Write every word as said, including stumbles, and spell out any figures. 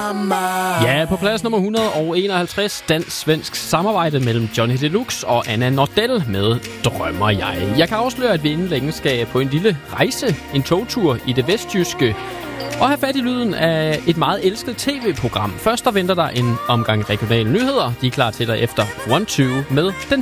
Ja, på plads nummer et hundrede og enoghalvtreds, dansk-svensk samarbejde mellem Johnny Deluxe og Anna Nordell med Drømmer jeg. Jeg kan afsløre, at vi inden længe skal på en lille rejse, en togtur i det vestjyske, og have fat i lyden af et meget elsket tv-program. Først der venter der en omgang regionale nyheder. De er klar til dig efter one tyve med den